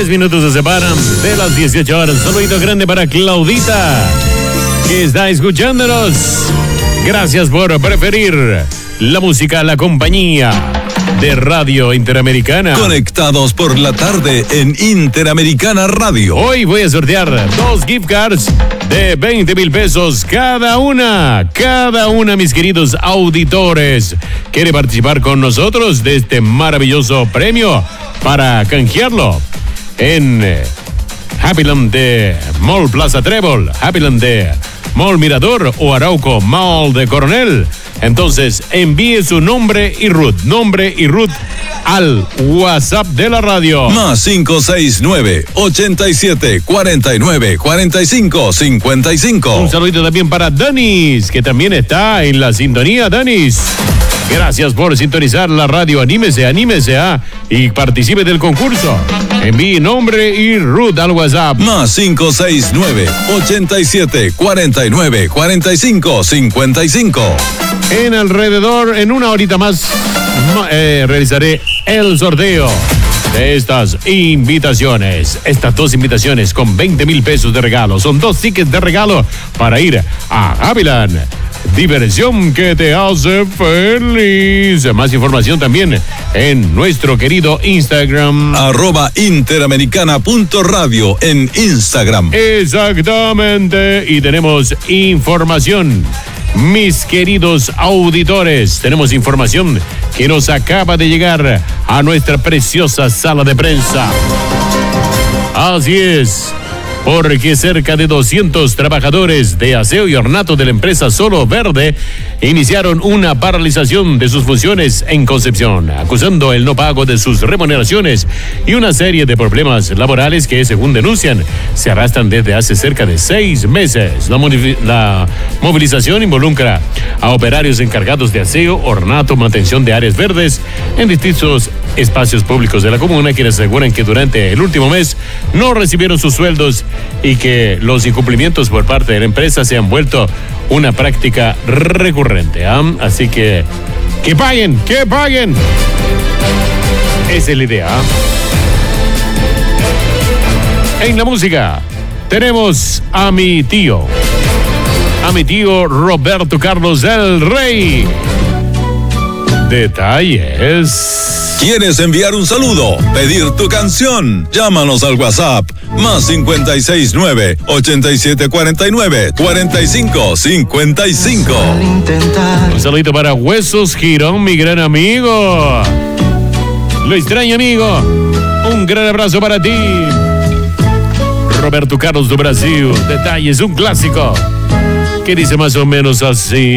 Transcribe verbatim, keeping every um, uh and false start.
Diez minutos se separan de las dieciocho horas. Un saludito grande para Claudita, que está escuchándonos. Gracias por preferir la música, la compañía de Radio Interamericana. Conectados por la tarde en Interamericana Radio. Hoy voy a sortear dos gift cards de veinte mil pesos cada una. Cada una, mis queridos auditores. ¿Quiere participar con nosotros de este maravilloso premio? Para canjearlo en Happyland de Mall Plaza Trébol, Happyland de Mall Mirador o Arauco Mall de Coronel. Entonces envíe su nombre y root, nombre y root al WhatsApp de la radio. Más cinco seis nueve, ochenta y siete, cuarenta y nueve, cuarenta y cinco, cincuenta y cinco. Un saludito también para Danis, que también está en la sintonía. Danis, gracias por sintonizar la radio. Anímese, anímese a y participe del concurso. Envíe nombre y root al WhatsApp. Más cinco seis nueve, ochenta y siete, cuarenta y nueve, cuarenta y cinco, cincuenta y cinco. En alrededor, en una horita más, eh, realizaré el sorteo de estas invitaciones. Estas dos invitaciones con veinte mil pesos de regalo. Son dos tickets de regalo para ir a Happyland. Diversión que te hace feliz. Más información también en nuestro querido Instagram. Arroba interamericana punto radio en Instagram. Exactamente. Y tenemos información. Mis queridos auditores, tenemos información que nos acaba de llegar a nuestra preciosa sala de prensa. Así es, porque cerca de doscientos trabajadores de aseo y ornato de la empresa Solo Verde iniciaron una paralización de sus funciones en Concepción, acusando el no pago de sus remuneraciones y una serie de problemas laborales que, según denuncian, se arrastran desde hace cerca de seis meses. La, modifi- la movilización involucra a operarios encargados de aseo, ornato, mantención de áreas verdes en distintos espacios públicos de la comuna, quienes aseguran que durante el último mes no recibieron sus sueldos y que los incumplimientos por parte de la empresa se han vuelto una práctica recurrente. ¿eh? Así que, que paguen, que paguen. Esa es la idea. ¿eh? En la música tenemos a mi tío, a mi tío Roberto Carlos el Rey. Detalles. ¿Quieres enviar un saludo? ¿Pedir tu canción? Llámanos al WhatsApp. Más cincuenta y seis nueve, ochenta y siete, cuarenta y nueve, cuarenta y cinco, cincuenta y cinco. Un saludito para Huesos Girón, mi gran amigo. Lo extraño, amigo. Un gran abrazo para ti. Roberto Carlos do Brasil. Detalles, un clásico que dice más o menos así.